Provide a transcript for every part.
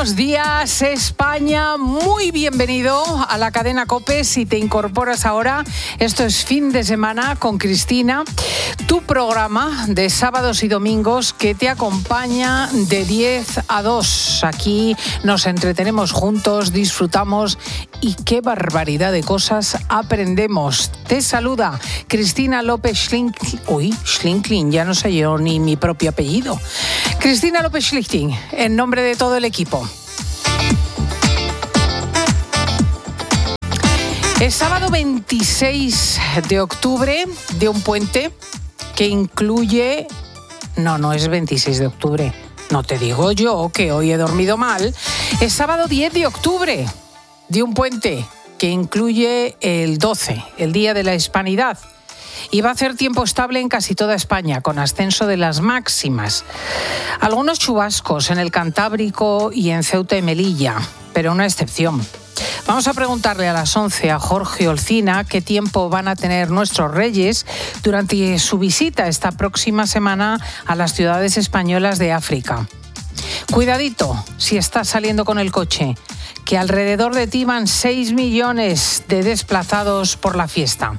Buenos días, España. Muy bienvenido a la cadena COPE. Si te incorporas ahora, esto es Fin de Semana con Cristina, tu programa de sábados y domingos que te acompaña de 10 a 2. Aquí nos entretenemos juntos, disfrutamos y qué barbaridad de cosas aprendemos. Te saluda Cristina López Schlichting. Uy, Schlichting, ya no sé yo ni mi propio apellido. Cristina López Schlichting, en nombre de todo el equipo. Es sábado 26 de octubre de un puente que incluye... No es 26 de octubre. No te digo yo que hoy he dormido mal. Es sábado 10 de octubre de un puente que incluye el 12, el Día de la Hispanidad. Y va a hacer tiempo estable en casi toda España, con ascenso de las máximas. Algunos chubascos en el Cantábrico y en Ceuta y Melilla, pero una excepción. Vamos a preguntarle a las 11 a Jorge Olcina qué tiempo van a tener nuestros reyes durante su visita esta próxima semana a las ciudades españolas de África. Cuidadito si estás saliendo con el coche, que alrededor de ti van 6 millones de desplazados por la fiesta.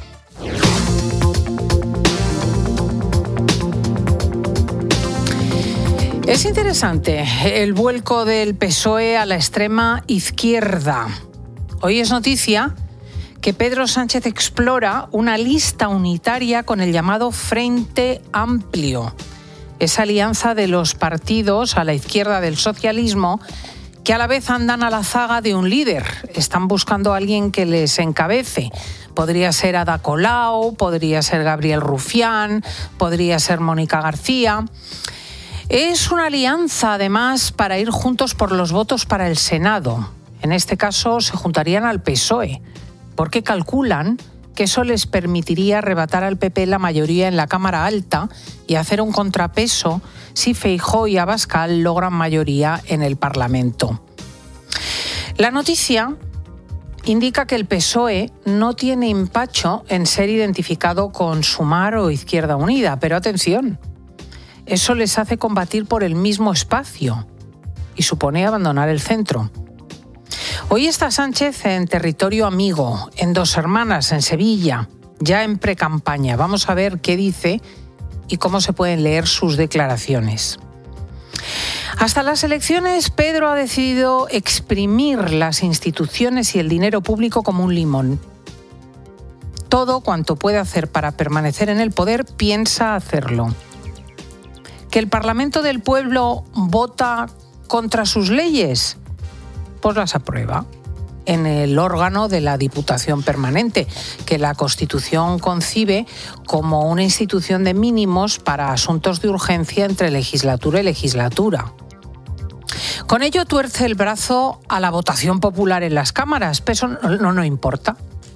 Es interesante el vuelco del PSOE a la extrema izquierda. Hoy es noticia que Pedro Sánchez explora una lista unitaria con el llamado Frente Amplio, esa alianza de los partidos a la izquierda del socialismo que a la vez andan a la zaga de un líder. Están buscando a alguien que les encabece. Podría ser Ada Colau, podría ser Gabriel Rufián, podría ser Mónica García. Es una alianza, además, para ir juntos por los votos para el Senado. En este caso, se juntarían al PSOE, porque calculan que eso les permitiría arrebatar al PP la mayoría en la Cámara Alta y hacer un contrapeso si Feijóo y Abascal logran mayoría en el Parlamento. La noticia indica que el PSOE no tiene empacho en ser identificado con Sumar o Izquierda Unida, pero atención, eso les hace combatir por el mismo espacio y supone abandonar el centro. Hoy está Sánchez en territorio amigo, en Dos Hermanas, en Sevilla, ya en precampaña. Vamos a ver qué dice y cómo se pueden leer sus declaraciones. Hasta las elecciones, Pedro ha decidido exprimir las instituciones y el dinero público como un limón. Todo cuanto puede hacer para permanecer en el poder, piensa hacerlo. ¿Que el Parlamento del Pueblo vota contra sus leyes? Pues las aprueba en el órgano de la Diputación Permanente, que la Constitución concibe como una institución de mínimos para asuntos de urgencia entre legislatura y legislatura. Con ello tuerce el brazo a la votación popular en las cámaras, pero eso no importa.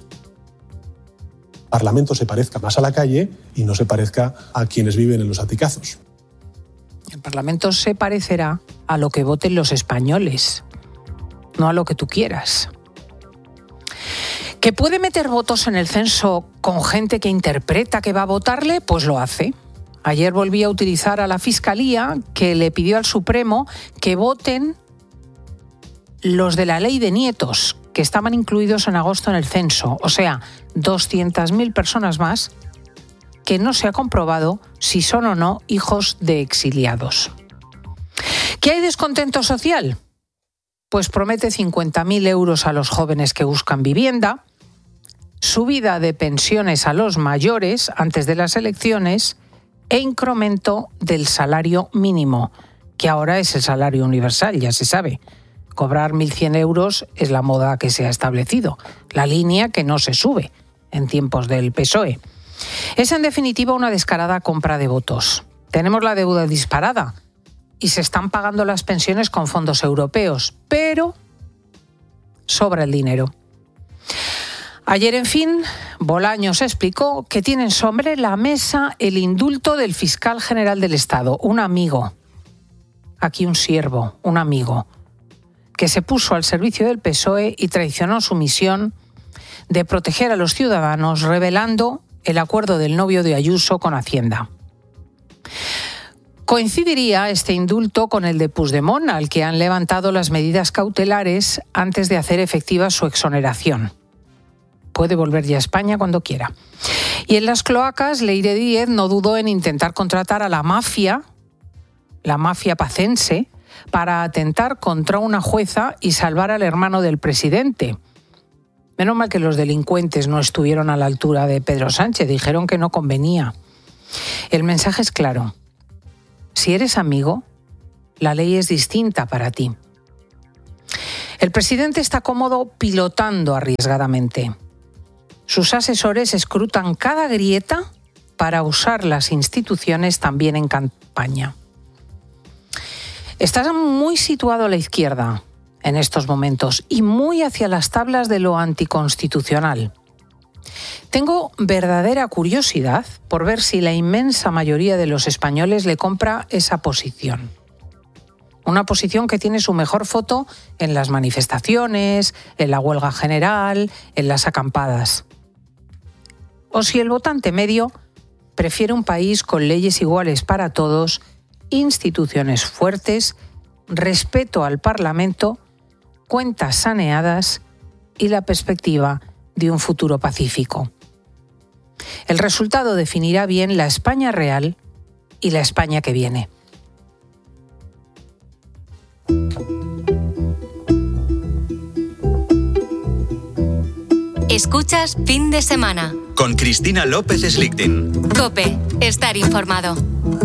El Parlamento se parezca más a la calle y no se parezca a quienes viven en los aticazos. El Parlamento se parecerá a lo que voten los españoles, no a lo que tú quieras. ¿Que puede meter votos en el censo con gente que interpreta que va a votarle? Pues lo hace. Ayer volví a utilizar a la Fiscalía, que le pidió al Supremo que voten los de la ley de nietos, que estaban incluidos en agosto en el censo, o sea, 200.000 personas más, que no se ha comprobado si son o no hijos de exiliados. ¿Que hay descontento social? Pues promete 50.000 euros a los jóvenes que buscan vivienda, subida de pensiones a los mayores antes de las elecciones e incremento del salario mínimo, que ahora es el salario universal, ya se sabe. Cobrar 1.100 euros es la moda que se ha establecido, la línea que no se sube en tiempos del PSOE. Es en definitiva una descarada compra de votos. Tenemos la deuda disparada y se están pagando las pensiones con fondos europeos, pero sobra el dinero. Ayer, en fin, Bolaños explicó que tienen sobre la mesa el indulto del fiscal general del Estado, un amigo, aquí un siervo, un amigo, que se puso al servicio del PSOE y traicionó su misión de proteger a los ciudadanos, revelando el acuerdo del novio de Ayuso con Hacienda. Coincidiría este indulto con el de Puigdemont, al que han levantado las medidas cautelares antes de hacer efectiva su exoneración. Puede volver ya a España cuando quiera. Y en las cloacas, Leire Díez no dudó en intentar contratar a la mafia pacense, para atentar contra una jueza y salvar al hermano del presidente. Menos mal que los delincuentes no estuvieron a la altura de Pedro Sánchez, dijeron que no convenía. El mensaje es claro. Si eres amigo, la ley es distinta para ti. El presidente está cómodo pilotando arriesgadamente. Sus asesores escrutan cada grieta para usar las instituciones también en campaña. Estás muy situado a la izquierda en estos momentos y muy hacia las tablas de lo anticonstitucional. Tengo verdadera curiosidad por ver si la inmensa mayoría de los españoles le compra esa posición. Una posición que tiene su mejor foto en las manifestaciones, en la huelga general, en las acampadas. O si el votante medio prefiere un país con leyes iguales para todos, instituciones fuertes, respeto al Parlamento, cuentas saneadas y la perspectiva de un futuro pacífico. El resultado definirá bien la España real y la España que viene. Escuchas Fin de Semana con Cristina López Slichting. COPE, estar informado.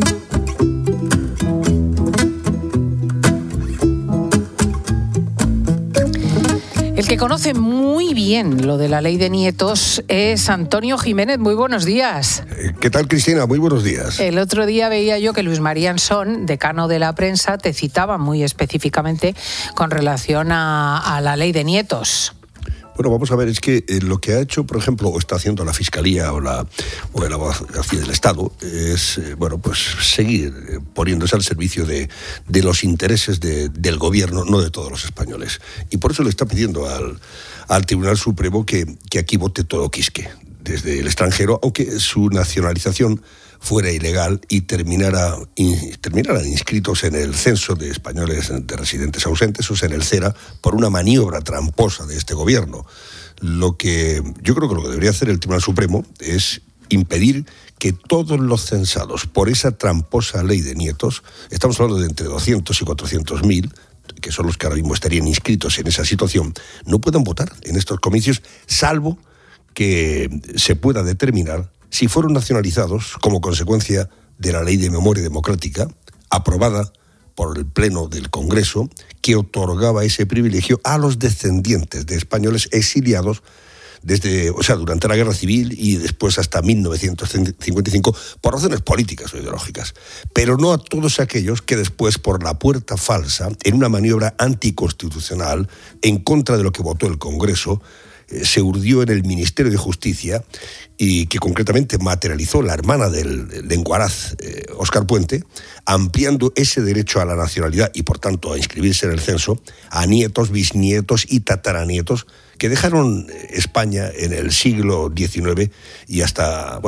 El que conoce muy bien lo de la ley de nietos es Antonio Jiménez. Muy buenos días. ¿Qué tal, Cristina? Muy buenos días. El otro día veía yo que Luis María Ansón, decano de la prensa, te citaba muy específicamente con relación a la ley de nietos. Bueno, vamos a ver, es que lo que ha hecho, por ejemplo, o está haciendo la Fiscalía o el Abogacía del Estado es, seguir poniéndose al servicio de los intereses del gobierno, no de todos los españoles. Y por eso le está pidiendo al Tribunal Supremo que aquí vote todo quisque, desde el extranjero, aunque su nacionalización fuera ilegal y terminaran inscritos en el censo de españoles de residentes ausentes, o sea, en el CERA, por una maniobra tramposa de este gobierno. Yo creo que lo que debería hacer el Tribunal Supremo es impedir que todos los censados por esa tramposa ley de nietos, estamos hablando de entre 200 y 400.000, que son los que ahora mismo estarían inscritos en esa situación, no puedan votar en estos comicios, salvo que se pueda determinar si fueron nacionalizados como consecuencia de la Ley de Memoria Democrática, aprobada por el Pleno del Congreso, que otorgaba ese privilegio a los descendientes de españoles exiliados durante la Guerra Civil y después hasta 1955, por razones políticas o ideológicas. Pero no a todos aquellos que después, por la puerta falsa, en una maniobra anticonstitucional, en contra de lo que votó el Congreso, se urdió en el Ministerio de Justicia y que concretamente materializó la hermana del lenguaraz, Óscar Puente, ampliando ese derecho a la nacionalidad y por tanto a inscribirse en el censo a nietos, bisnietos y tataranietos que dejaron España en el siglo XIX y hasta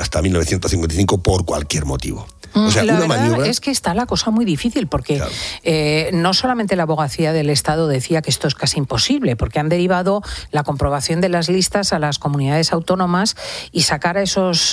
1955 por cualquier motivo. O sea, la una verdad maniobra... es que está la cosa muy difícil porque Claro. No solamente la Abogacía del Estado decía que esto es casi imposible, porque han derivado la comprobación de las listas a las comunidades autónomas y sacar a esos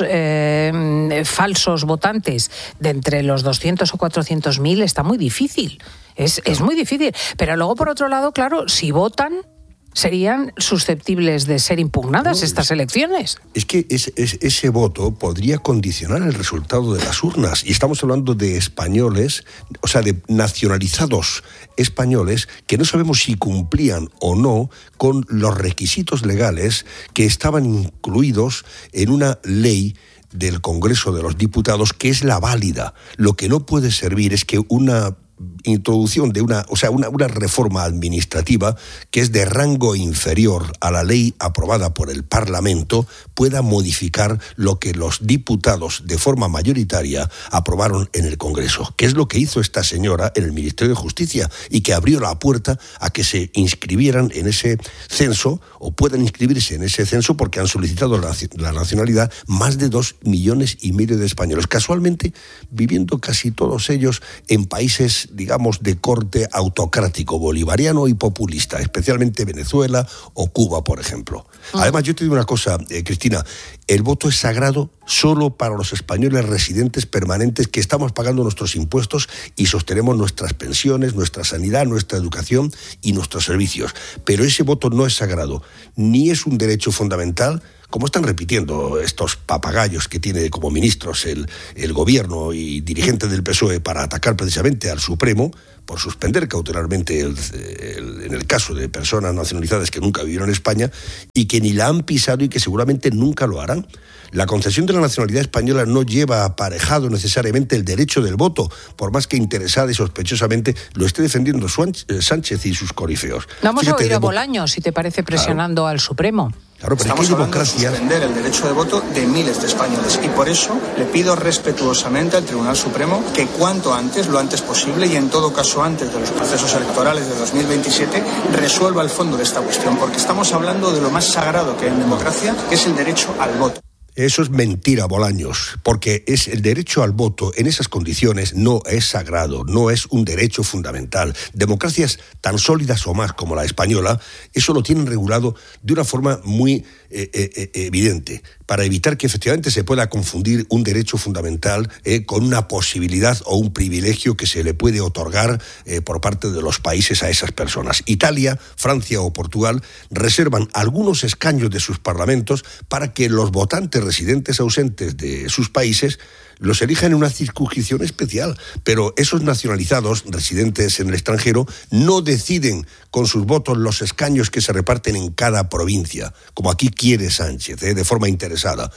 falsos votantes de entre los 200 o 400.000 está muy difícil. Es muy difícil. Pero luego, por otro lado, claro, si votan, serían susceptibles de ser impugnadas estas elecciones. Es que ese voto podría condicionar el resultado de las urnas. Y estamos hablando de españoles, o sea, de nacionalizados españoles que no sabemos si cumplían o no con los requisitos legales que estaban incluidos en una ley del Congreso de los Diputados, que es la válida. Lo que no puede servir es que una introducción de una reforma administrativa que es de rango inferior a la ley aprobada por el Parlamento pueda modificar lo que los diputados de forma mayoritaria aprobaron en el Congreso, que es lo que hizo esta señora en el Ministerio de Justicia y que abrió la puerta a que se inscribieran en ese censo o puedan inscribirse en ese censo porque han solicitado la nacionalidad más de 2,5 millones de españoles, casualmente viviendo casi todos ellos en países, digamos, de corte autocrático, bolivariano y populista, especialmente Venezuela o Cuba, por ejemplo. Además, yo te digo una cosa, Cristina, el voto es sagrado solo para los españoles residentes permanentes que estamos pagando nuestros impuestos y sostenemos nuestras pensiones, nuestra sanidad, nuestra educación y nuestros servicios. Pero ese voto no es sagrado, ni es un derecho fundamental, como están repitiendo estos papagayos que tiene como ministros el gobierno y dirigentes del PSOE para atacar precisamente al Supremo por suspender cautelarmente en el caso de personas nacionalizadas que nunca vivieron en España y que ni la han pisado y que seguramente nunca lo harán. La concesión de la nacionalidad española no lleva aparejado necesariamente el derecho del voto, por más que interesada y sospechosamente lo esté defendiendo Sánchez y sus corifeos. Vamos a oír a Bolaños, si te parece, presionando al Supremo. Claro, pero estamos hablando de suspender el derecho de voto de miles de españoles y por eso le pido respetuosamente al Tribunal Supremo que cuanto antes, lo antes posible y en todo caso antes de los procesos electorales de 2027 resuelva el fondo de esta cuestión, porque estamos hablando de lo más sagrado que hay en democracia, que es el derecho al voto. Eso es mentira, Bolaños, porque es el derecho al voto en esas condiciones no es sagrado, no es un derecho fundamental. Democracias tan sólidas o más como la española, eso lo tienen regulado de una forma muy evidente, para evitar que efectivamente se pueda confundir un derecho fundamental con una posibilidad o un privilegio que se le puede otorgar por parte de los países a esas personas. Italia, Francia o Portugal reservan algunos escaños de sus parlamentos para que los votantes residentes ausentes de sus países los elijan en una circunscripción especial, pero esos nacionalizados residentes en el extranjero no deciden con sus votos los escaños que se reparten en cada provincia, como aquí quiere Sánchez, de forma interesada.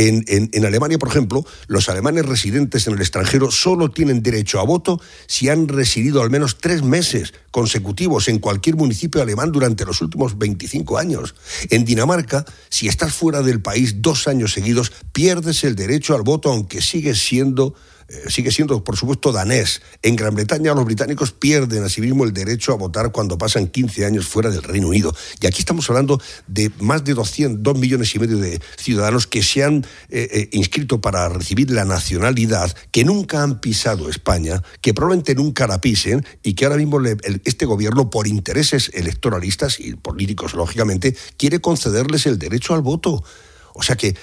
En Alemania, por ejemplo, los alemanes residentes en el extranjero solo tienen derecho a voto si han residido al menos 3 meses consecutivos en cualquier municipio alemán durante los últimos 25 años. En Dinamarca, si estás fuera del país 2 años seguidos, pierdes el derecho al voto, aunque sigue siendo, por supuesto, danés. En Gran Bretaña, los británicos pierden asimismo el derecho a votar cuando pasan 15 años fuera del Reino Unido. Y aquí estamos hablando de más de 2,5 millones de ciudadanos que se han inscrito para recibir la nacionalidad, que nunca han pisado España, que probablemente nunca la pisen y que ahora mismo este gobierno, por intereses electoralistas y políticos, lógicamente, quiere concederles el derecho al voto. O sea que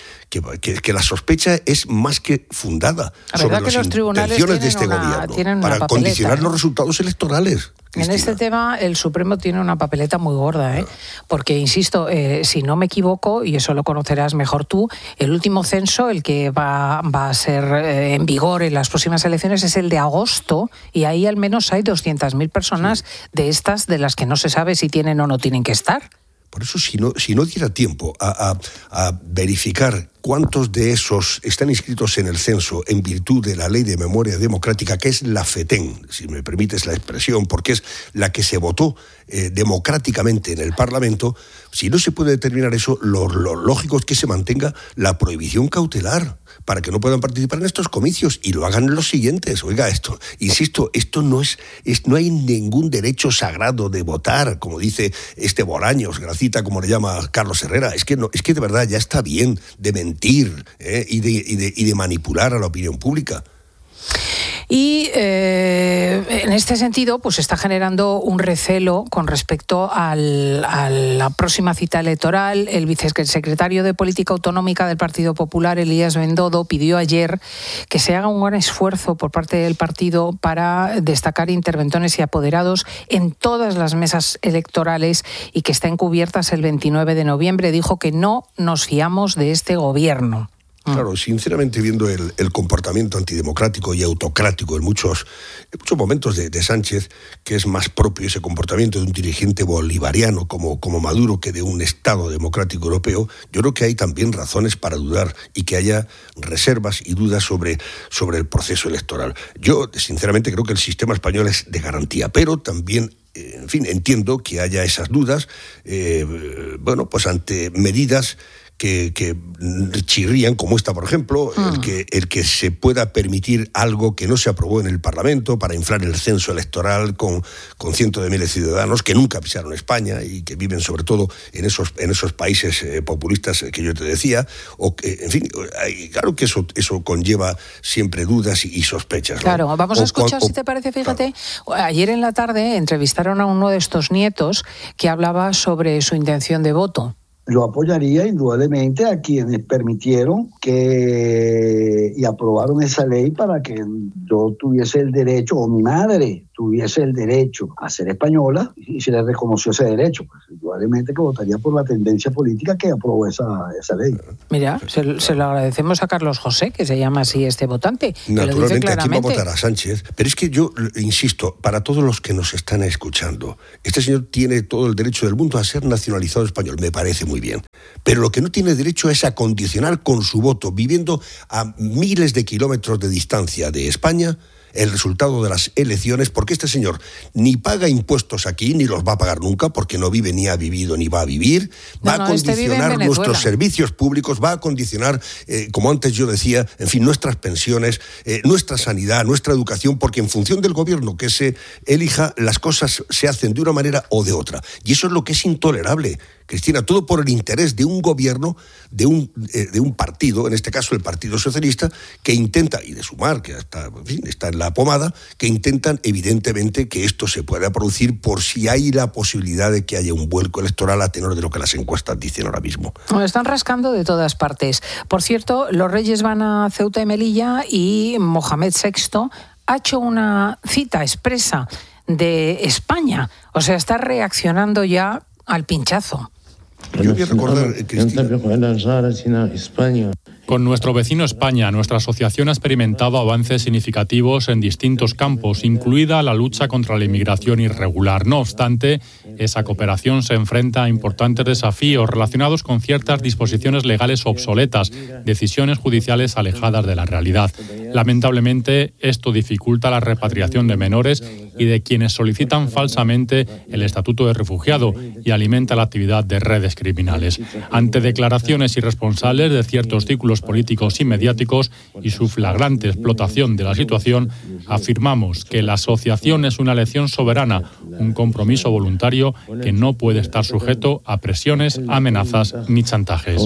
la sospecha es más que fundada sobre las intenciones de este gobierno para condicionar los resultados electorales. Cristina. En este tema el Supremo tiene una papeleta muy gorda, porque, insisto, si no me equivoco, y eso lo conocerás mejor tú, el último censo, el que va a ser en vigor en las próximas elecciones, es el de agosto, y ahí al menos hay 200.000 personas de estas de las que no se sabe si tienen o no tienen que estar. Por eso, si no diera tiempo a verificar cuántos de esos están inscritos en el censo en virtud de la Ley de Memoria Democrática, que es la FETEN, si me permites la expresión, porque es la que se votó democráticamente en el Parlamento, si no se puede determinar eso, lo lógico es que se mantenga la prohibición cautelar para que no puedan participar en estos comicios y lo hagan los siguientes. Oiga, esto no hay ningún derecho sagrado de votar, como dice Bolaños, Gracita, como le llama Carlos Herrera. Es que de verdad ya está bien de mentir y de manipular a la opinión pública. Y en este sentido, pues está generando un recelo con respecto a la próxima cita electoral. El vicesecretario de Política Autonómica del Partido Popular, Elías Bendodo, pidió ayer que se haga un gran esfuerzo por parte del partido para destacar interventones y apoderados en todas las mesas electorales y que estén cubiertas el 29 de noviembre. Dijo que no nos fiamos de este gobierno. Claro, sinceramente, viendo el comportamiento antidemocrático y autocrático en muchos momentos de Sánchez, que es más propio ese comportamiento de un dirigente bolivariano como Maduro que de un Estado democrático europeo, yo creo que hay también razones para dudar y que haya reservas y dudas sobre el proceso electoral. Yo, sinceramente, creo que el sistema español es de garantía, pero también, en fin, entiendo que haya esas dudas, pues ante medidas que chirrían, como esta, por ejemplo, el que se pueda permitir algo que no se aprobó en el Parlamento para inflar el censo electoral con cientos de miles de ciudadanos que nunca pisaron España y que viven sobre todo en esos países populistas que yo te decía, o que, en fin, claro que eso conlleva siempre dudas y sospechas, ¿no? Claro, vamos a escuchar, si te parece, fíjate, claro. Ayer en la tarde entrevistaron a uno de estos nietos que hablaba sobre su intención de voto. Yo apoyaría indudablemente a quienes permitieron y aprobaron esa ley para que yo tuviese el derecho, o mi madre tuviese el derecho a ser española, y se le reconoció ese derecho. Pues indudablemente que votaría por la tendencia política que aprobó esa ley. Mira, se lo agradecemos a Carlos José, que se llama así este votante. Naturalmente, aquí va a votar a Sánchez. Pero es que yo insisto, para todos los que nos están escuchando, este señor tiene todo el derecho del mundo a ser nacionalizado español, me parece muy bien. Pero lo que no tiene derecho es a condicionar con su voto, viviendo a miles de kilómetros de distancia de España, el resultado de las elecciones, porque este señor ni paga impuestos aquí, ni los va a pagar nunca, porque no vive, ni ha vivido, ni va a vivir. Va a condicionar nuestros servicios públicos, va a condicionar, como antes yo decía, en fin, nuestras pensiones, nuestra sanidad, nuestra educación, porque en función del gobierno que se elija, las cosas se hacen de una manera o de otra. Y eso es lo que es intolerable, Cristina, todo por el interés de un gobierno, de un partido, en este caso el Partido Socialista, que intenta, y de Sumar, que está en la pomada, que intentan evidentemente que esto se pueda producir por si hay la posibilidad de que haya un vuelco electoral a tenor de lo que las encuestas dicen ahora mismo. Están rascando de todas partes. Por cierto, los Reyes van a Ceuta y Melilla y Mohamed VI ha hecho una cita expresa de España. O sea, está reaccionando ya al pinchazo. Yo voy a recordar, Cristina. Con nuestro vecino España, nuestra asociación ha experimentado avances significativos en distintos campos, incluida la lucha contra la inmigración irregular. No obstante, esa cooperación se enfrenta a importantes desafíos relacionados con ciertas disposiciones legales obsoletas, decisiones judiciales alejadas de la realidad. Lamentablemente, esto dificulta la repatriación de menores y de quienes solicitan falsamente el estatuto de refugiado y alimenta la actividad de redes criminales. Ante declaraciones irresponsables de ciertos círculos políticos y mediáticos y su flagrante explotación de la situación, afirmamos que la asociación es una elección soberana, un compromiso voluntario que no puede estar sujeto a presiones, amenazas ni chantajes.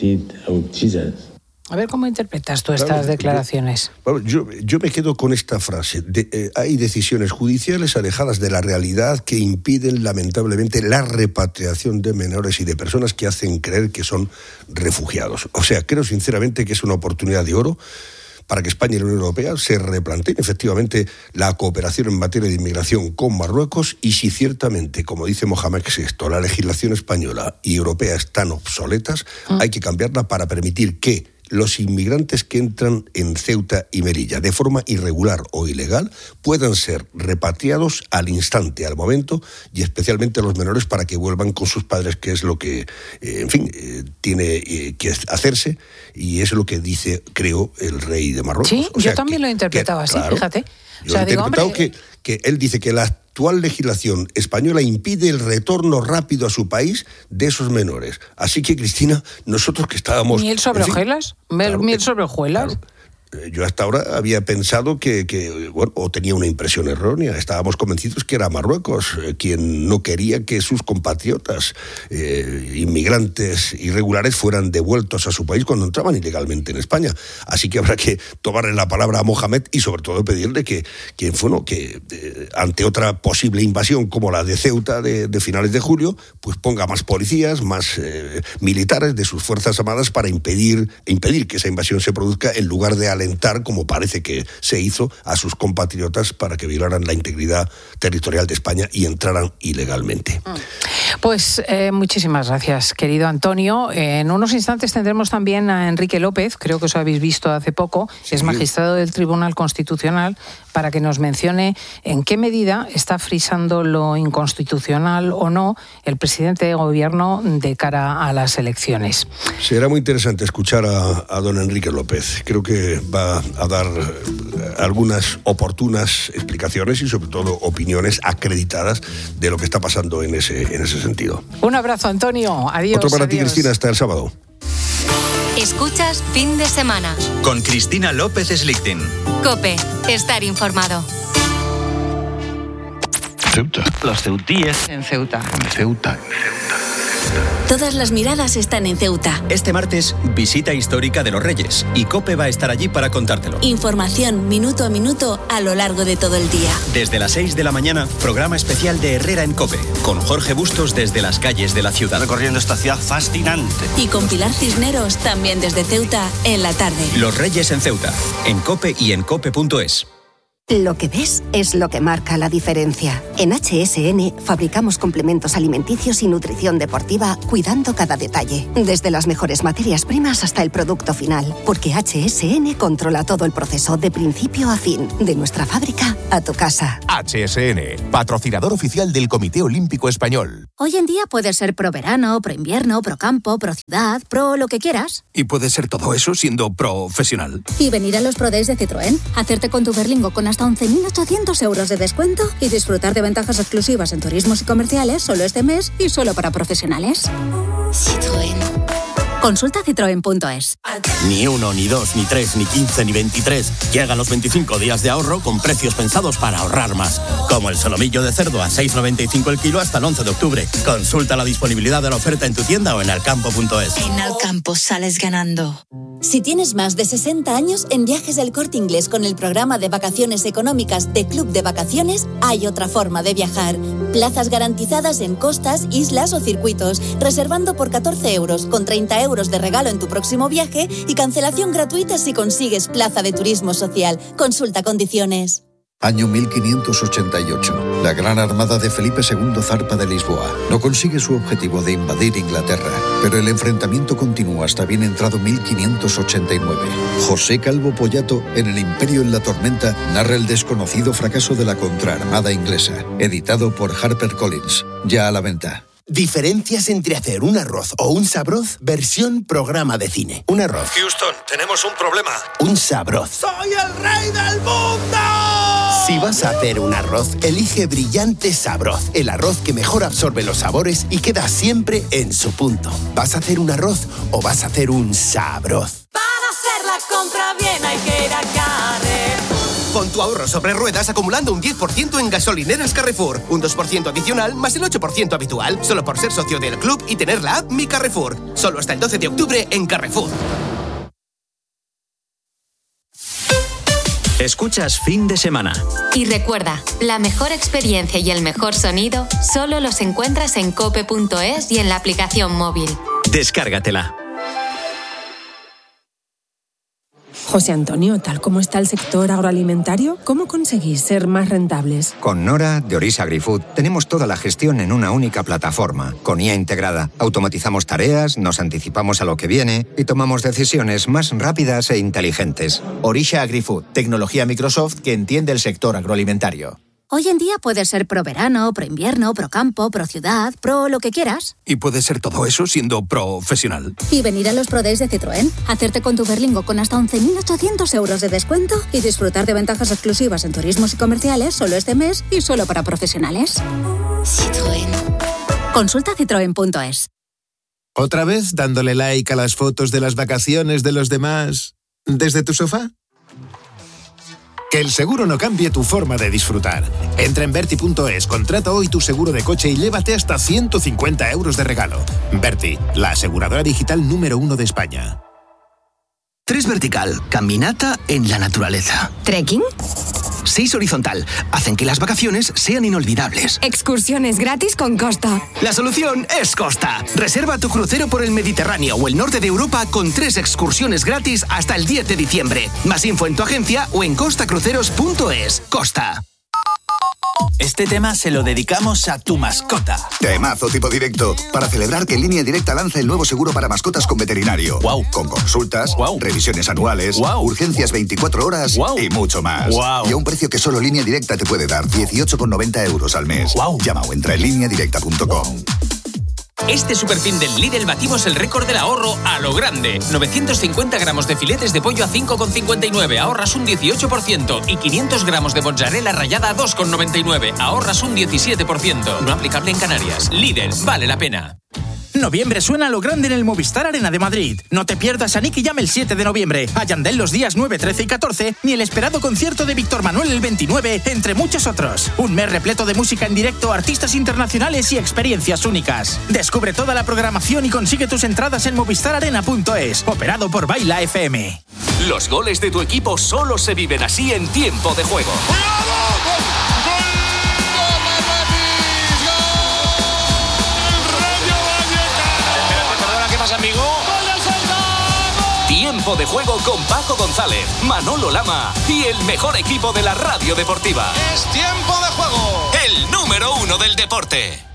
A ver, ¿cómo interpretas tú estas declaraciones? Yo me quedo con esta frase. Hay decisiones judiciales alejadas de la realidad que impiden, lamentablemente, la repatriación de menores y de personas que hacen creer que son refugiados. O sea, creo sinceramente que es una oportunidad de oro para que España y la Unión Europea se replanteen efectivamente la cooperación en materia de inmigración con Marruecos, y si ciertamente, como dice Mohamed VI, la legislación española y europea están obsoletas, hay que cambiarla para permitir que los inmigrantes que entran en Ceuta y Melilla de forma irregular o ilegal puedan ser repatriados al instante, al momento, y especialmente los menores para que vuelvan con sus padres, que es lo que, tiene que hacerse, y es lo que dice, creo, el rey de Marruecos. Sí, yo también lo he interpretado así, claro, fíjate. Yo he interpretado que él dice que la actual legislación española impide el retorno rápido a su país de esos menores. Así que, Cristina, nosotros que estábamos... ¿Miel sobre hojuelas? ¿Miel sobre hojuelas? Claro. Yo hasta ahora había pensado o tenía una impresión errónea. Estábamos convencidos que era Marruecos quien no quería que sus compatriotas inmigrantes irregulares fueran devueltos a su país cuando entraban ilegalmente en España. Así que habrá que tomarle la palabra a Mohamed y sobre todo pedirle que ante otra posible invasión como la de Ceuta de finales de julio, pues ponga más policías, más militares de sus Fuerzas Armadas para impedir que esa invasión se produzca, en lugar de alentar, como parece que se hizo, a sus compatriotas para que violaran la integridad territorial de España y entraran ilegalmente. Pues muchísimas gracias, querido Antonio. En unos instantes tendremos también a Enrique López, creo que os habéis visto hace poco, sí. Es magistrado del Tribunal Constitucional, para que nos mencione en qué medida está frisando lo inconstitucional o no el presidente de gobierno de cara a las elecciones. Será muy interesante escuchar a don Enrique López. Creo que va a dar algunas oportunas explicaciones y sobre todo opiniones acreditadas de lo que está pasando en ese sentido. Un abrazo, Antonio. Adiós. Otro para ti, Cristina, hasta el sábado. Escuchas Fin de Semana con Cristina López Slichting. COPE. Estar informado. Ceuta. Los ceutíes. En Ceuta. En Ceuta. Todas las miradas están en Ceuta. Este martes, visita histórica de los Reyes, y COPE va a estar allí para contártelo. Información minuto a minuto a lo largo de todo el día. Desde las 6 de la mañana, programa especial de Herrera en COPE, con Jorge Bustos desde las calles de la ciudad. Recorriendo esta ciudad fascinante. Y con Pilar Cisneros también desde Ceuta en la tarde. Los Reyes en Ceuta, en COPE y en cope.es. Lo que ves es lo que marca la diferencia. En HSN fabricamos complementos alimenticios y nutrición deportiva cuidando cada detalle, desde las mejores materias primas hasta el producto final, porque HSN controla todo el proceso de principio a fin, de nuestra fábrica a tu casa. HSN, patrocinador oficial del Comité Olímpico Español. Hoy en día puede ser pro verano, pro invierno, pro campo, pro ciudad, pro lo que quieras. Y puede ser todo eso siendo profesional. Y venir a los Pro Days de Citroën, hacerte con tu Berlingo con hasta 11.800 euros de descuento y disfrutar de ventajas exclusivas en turismos y comerciales solo este mes y solo para profesionales. Citroën. Consulta citroen.es. Ni 1, ni 2, ni 3, ni 15, ni 23. Llegan los 25 días de ahorro con precios pensados para ahorrar más. Como el solomillo de cerdo a 6,95 el kilo hasta el 11 de octubre. Consulta la disponibilidad de la oferta en tu tienda o en alcampo.es. En Alcampo sales ganando. Si tienes más de 60 años, en Viajes del Corte Inglés con el programa de vacaciones económicas de Club de Vacaciones, hay otra forma de viajar. Plazas garantizadas en costas, islas o circuitos, reservando por 14 euros, con 30 euros de regalo en tu próximo viaje y cancelación gratuita si consigues plaza de turismo social. Consulta condiciones. Año 1588. La gran armada de Felipe II zarpa de Lisboa. No consigue su objetivo de invadir Inglaterra, pero el enfrentamiento continúa hasta bien entrado 1589. José Calvo Pollato, en El Imperio en la Tormenta, narra el desconocido fracaso de la contraarmada inglesa. Editado por HarperCollins. Ya a la venta. Diferencias entre hacer un arroz o un sabroz, versión programa de cine. Un arroz. Houston, tenemos un problema. Un sabroz. ¡Soy el rey del mundo! Si vas a hacer un arroz, elige Brillante Sabroz. El arroz que mejor absorbe los sabores y queda siempre en su punto. ¿Vas a hacer un arroz o vas a hacer un sabroz? Para hacer la compra bien hay que ir a Carrefour. Pon tu ahorro sobre ruedas acumulando un 10% en gasolineras Carrefour. Un 2% adicional más el 8% habitual. Solo por ser socio del club y tener la app Mi Carrefour. Solo hasta el 12 de octubre en Carrefour. Escuchas Fin de Semana. Y recuerda, la mejor experiencia y el mejor sonido solo los encuentras en cope.es y en la aplicación móvil. Descárgatela. José Antonio, tal como está el sector agroalimentario, ¿cómo conseguís ser más rentables? Con Nora, de Orisa AgriFood, tenemos toda la gestión en una única plataforma, con IA integrada. Automatizamos tareas, nos anticipamos a lo que viene y tomamos decisiones más rápidas e inteligentes. Orisa AgriFood, tecnología Microsoft que entiende el sector agroalimentario. Hoy en día puede ser pro verano, pro invierno, pro campo, pro ciudad, pro lo que quieras. Y puede ser todo eso siendo profesional. Y venir a los Pro Days de Citroën, hacerte con tu Berlingo con hasta 11.800 euros de descuento y disfrutar de ventajas exclusivas en turismos y comerciales solo este mes y solo para profesionales. Citroën. Consulta citroen.es. ¿Otra vez dándole like a las fotos de las vacaciones de los demás desde tu sofá? Que el seguro no cambie tu forma de disfrutar. Entra en Verti.es, contrata hoy tu seguro de coche y llévate hasta 150 euros de regalo. Verti, la aseguradora digital número 1 de España. 3 vertical, caminata en la naturaleza. ¿Trekking? 6 horizontal, hacen que las vacaciones sean inolvidables. Excursiones gratis con Costa. La solución es Costa. Reserva tu crucero por el Mediterráneo o el norte de Europa con 3 excursiones gratis hasta el 10 de diciembre. Más info en tu agencia o en costacruceros.es. Costa. Este tema se lo dedicamos a tu mascota. Temazo tipo directo. Para celebrar que Línea Directa lanza el nuevo seguro para mascotas con veterinario. Wow. Con consultas, revisiones anuales, urgencias 24 horas y mucho más. Y a un precio que solo Línea Directa te puede dar, 18,90 € al mes. Llama o entra en lineadirecta.com. Este superfin del Lidl batimos el récord del ahorro a lo grande. 950 gramos de filetes de pollo a 5,59, ahorras un 18%. Y 500 gramos de mozzarella rallada a 2,99, ahorras un 17%. No aplicable en Canarias. Lidl, vale la pena. Noviembre suena a lo grande en el Movistar Arena de Madrid. No te pierdas a Nicky Jam el 7 de noviembre, a Yandel los días 9, 13 y 14, ni el esperado concierto de Víctor Manuel el 29, entre muchos otros. Un mes repleto de música en directo, artistas internacionales y experiencias únicas. Descubre toda la programación y consigue tus entradas en movistararena.es, operado por Baila FM. Los goles de tu equipo solo se viven así en tiempo de juego. Amigo. Tiempo de juego con Paco González, Manolo Lama y el mejor equipo de la radio deportiva. Es tiempo de juego. El número 1 del deporte.